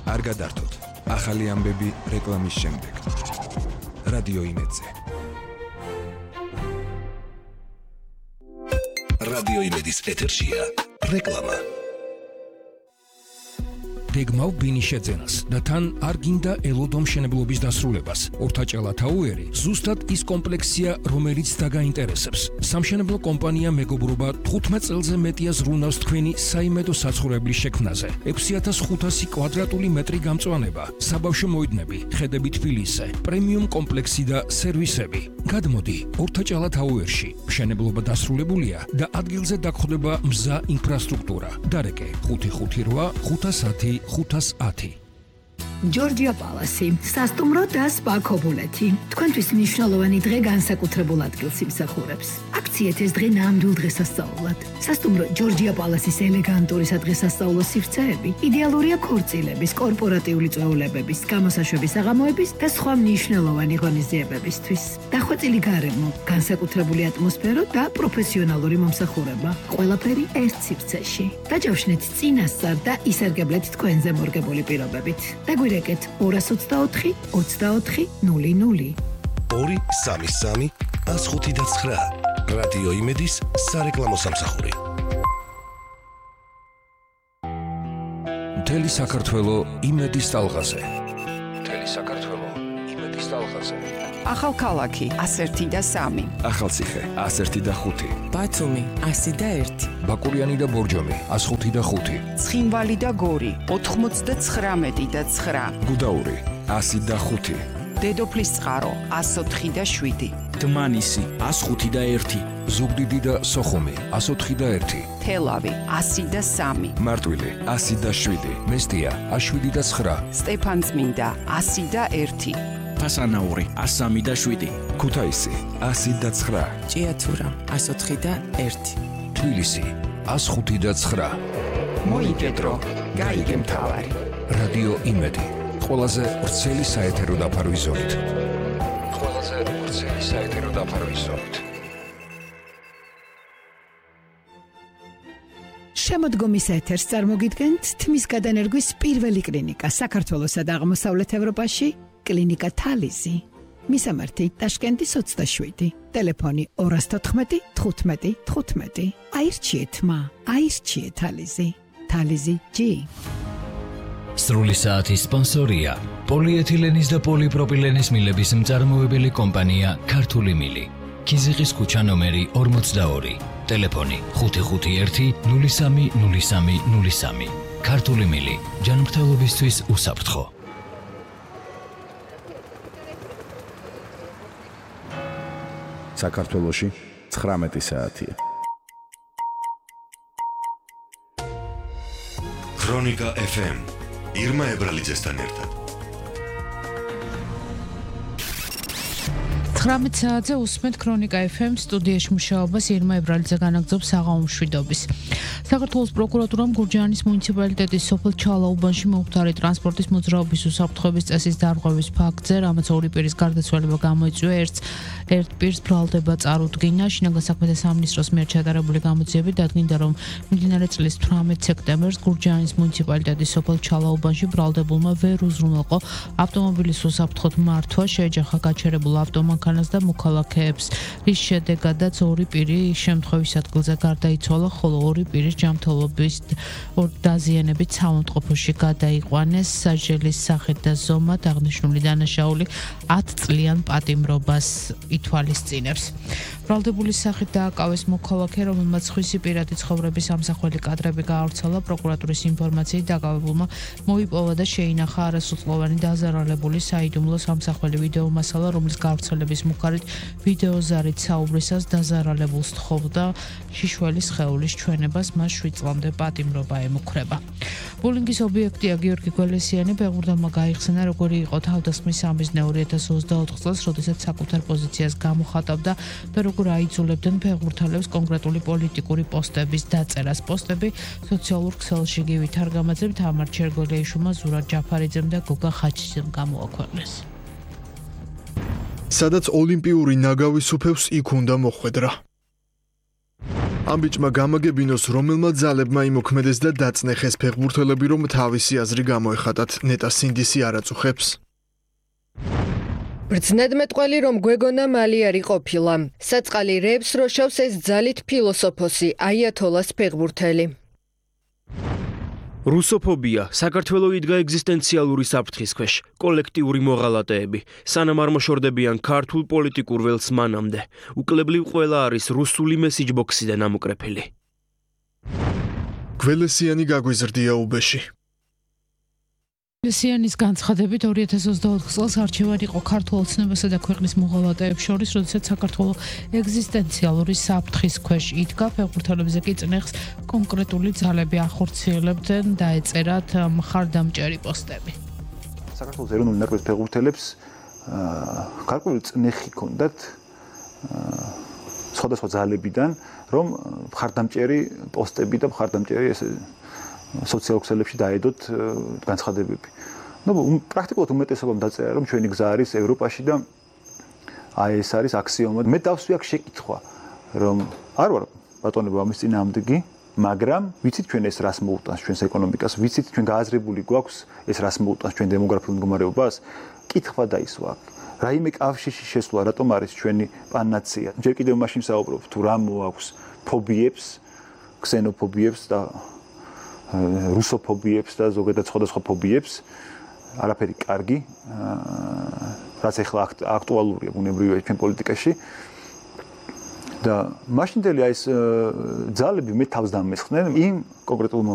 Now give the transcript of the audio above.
არ გადართოთ. ახალი ამბები რეკლამის შემდეგ. რადიო იმედზე. რადიო იმედის ეთერშია რეკლამა. გეგმავ ბინის შეძენას და თან არ გინდა ელოდო მშენებლობის დასრულებას. ორთაჭალა თაუერი ზუსტად ის კომპლექსია, რომელიც დაგაინტერესებს. სამშენებლო კომპანია მეგობრობა 15 წელზე მეტია ზრუნავს თქვენი საიმედო საცხოვრებლის შექმნაზე. 6500 კვადრატული მეტრი გამწვანება, საბავშვო მოედნები, ხედები თბილისზე, პრემიუმ კომპლექსი და სერვისები. გადმოდი ორთაჭალა თაუერში. მშენებლობა დასრულებულია და ადგილზე დაგხვდება მზა ინფრასტრუქტურა. დარეკე 558 510 510. ჯორჯია პალასი, სასტუმრო და სპა ქობულეთი. თქვენთვის მნიშვნელოვანი დღე განსაკუთრებულ ადგილს იმსახურებს. აქციეთ ეს დღე ნამდვილ დღესასწაულად. სასტუმრო ჯორჯია პალასის ელეგანტური სადღესასწაულო სივრცეები იდეალურია ქორწილების, კორპორატიული წვეულებების, გამოსაშვების საღამოების და სხვა მნიშვნელოვანი ღონისძიებებისთვის. დახვეწილი გარემო, განსაკუთრებული ატმოსფერო და პროფესიონალური მომსახურება. ყველაფერი ერთ სივრცეში. დაჯავშნეთ წინასწარ და ისარგებლეთ თქვენზე მორგებული პირობებით. დაგვირეკეთ 224 24 00. 233 159. რადიო იმედის სარეკლამო სამსახური. მთელი საქართველო იმედის ტალღაზე. მთელი საქართველო იმედის ტალღაზე. ახალქალაქი 101 და 3. ახალციხე 101 და 5. ბათუმი 100 და 1. ბაკურიანი და ბორჯომი 105 და 5. ცხინვალი და გორი 99 და 9. გუდაური 100 და 5. დედოფლის წყარო 104 და 7. დმანისი 105 და 1. ზუგდიდი და სოხუმი 104 და 1. თელავი 100 და 3. მარტვილი 100 და 7. მესტია 107 და 9. სტეფანწმინდა 100 და 1. ფასანაური 103 და 7. ქუთაისი 100 და 9. ჭიათურა 104 და 1. თბილისი 105 და 9. მოიგედრო, გაიგე მთავარი. რადიო იმედი. ყველაზე ვრცელი საეთერო დაფარვის ზოლით. შემოდგომის ეთერს წარმოგიდგენთ თმის გადანერგვის პირველი კლინიკა საქართველოსა და აღმოსავლეთ ევროპაში, კლინიკა თალიზი. მისამართი ტაშკენტის 27, ტელეფონი 214 15 15. აირჩიეთ მა, აირჩიეთ თალიზი. თალიზი G. სრული საათის სპონსორია პოლიეთილენის და პოლიპროპილენის მილების მწარმოებელი კომპანია ქართული მილი. ქიზიყის ქუჩა ნომერი 42, ტელეფონი 551 03 03 03. ქართული მილი, ჯანმრთელობისთვის უსაფრთხო. საქართველოში 19 საათია. ქრონიკა FM ირმა ებრალიძესთან ერთად. 19 საათზე უსმენთ ქრონიკა FM სტუდიაში მუშაობას ირმა ებრალიძე განაგრძობს საღამო მშვიდობის. საქართველოს პროკურატურამ გურჯაანის მუნიციპალიტეტის სოფელ ჩალაუბანში მომხდარი ტრანსპორტის მოძრაობის უსაფრთხოების წესის დარღვევის ფაქტზე, რამაც ორი პირის გარდაცვალება გამოიწვია, ერთ პირს ბრალდება წარუდგინა. შინაგან საქმეთა სამინისტროს მიერ ჩატარებული გამოძიებით დადგინდა, რომ მიმდინარე წლის 18 სექტემბერს გურჯაანის მუნიციპალიტეტის სოფელ ჩალაუბანში ბრალდებულმა ვერ უზრუნველყო ავტომობილის უსაფრთხოდ მართვა, შეეჯახა გაჩერებულ ავტომანქანას და მოქალაქეებს, რის შედეგადაც ორი პირი შემთხვევის ადგილზე გარდაიცვალა, ხოლო ორი პირის ჯანმრთელობის დაზიანებით საავადმყოფოში გადაიყვანეს. საჯელის სახით და ზომად აღნიშნული დანაშაული 10 წლიან პატიმრობას ითვალისწინებს. ბრალდებულის სახით დააკავეს მოქალაქე, რომელმაც სხვისი პირადი ცხოვრების ამსახველი კადრები გაავრცელა. პროკურატურის ინფორმაციით დაკავებულმა მოიპოვა და შეინახა არასრულწლოვანი დაზარალებული საიდუმლო სამსახველი ვიდეო მასალა, რომლის გავრცელების მუხარით ვიდეოზარით საუბრისას დაზარალებულს თხოვდა შიშველის სხეულის ჩვენებას, მას 7 წლამდე პატიმრობა ემუქრება. ბულინგის ობიექტია გიორგი გველესიანი ფეხბურთელმა გაიხსენა, როგორი იყო თავდასხმის სამიზნეური 2024 წელს, როდესაც საკუთარ პოზიციას გამოხატავდა და როგორ აიძულებდნენ ფეხბურთელებს კონკრეტული პოლიტიკური პოსტების დაწერას. პოსტები სოციალურ ქსელში გივი თარგამაძემ, თამარ ჩერგოლიაშვილმა, ზურაბ ჯაფარიძემ და გოგა ხაჩიძემ გამოაქვეყნეს. სადაც ოლიმპიური ნაგავის უფევს იქ უნდა მოხვედრა. ამ ბიჭმა გამაგებინოს, რომელმა ძალებმა იმოქმედეს და დაწნეხეს ფეხბურთელები, რომ თავისი აზრი გამოეხატათ. ნეტა სინდისი არ აწუხებს. ბრძნედმეტყველი რომ გვეგონა მალიარი ყოფილა. საწყალი რებს როშავს ეს ძალით ფილოსოფოსი აიათოლას ფეხბურთელი. რუსოფობია საქართველოს იდგა ეგზისტენციალური საფრთხის ქვეშ, კოლექტიური მოღალატეები, სანამ არ მოშორდებიან ქართულ პოლიტიკურ ველს მანამდე. უკლებლივ ყველა არის რუსული მესიჯბოქსიდან ამოკრეფილი. გველესიანი გაგვიზრდია უბეში. გველესიანის განცხადებით 2024 წელს არჩევანი იყო ქართულ ოცნებასა და ქვეყნის მოღალატეებს შორის, როდესაც საქართველოს ეგზისტენციალური საფრთხის ქვეშ იდგა. ფეხბურთელებზე კი წნეხს კონკრეტული ძალები ახორციელებდნენ და ეწერათ მხარდამჭერი პოსტები. საქართველოს ეროვნული ნაკრების ფეხბურთელებს გარკვეული წნეხი ჰქონდათ სხვადასხვა ძალებიდან, რომ მხარდამჭერი პოსტები და მხარდამჭერი სოციალურ ქსელებში დაედოთ განცხადებები. პრაქტიკულად უმეტესობამ დაწერა, რომ ჩვენი გზა არის ევროპაში და ეს არის აქსიომა. მე დავსვი აქ შეკითხვა, რომ არ ვარ ბატონებო ამის წინააღმდეგი, მაგრამ ვიცით ჩვენ ეს რას მოუტანს ჩვენს ეკონომიკას, ვიცით ჩვენ გააზრებული გვაქვს ეს რას მოუტანს ჩვენ დემოგრაფიულ მდგომარეობას. კითხვა დაისვა აქ. რაიმე კავშირში შესვლა რატომ არის ჩვენი პანაცეა? ჯერ კიდევ მაშინ საუბრობ თუ რა მოაქვს ფობიებს, ქსენოფობიებს და რუსოფობიებს და ზოგადად სხვადასხვა ფობიებს, არაფერი კარგი, რაც ახლა აქტუალურია ბუნებრივია ჩვენ პოლიტიკაში. და მაშინდელი ეს ძალები მე თავს დამესხდნენ იმ კონკრეტულ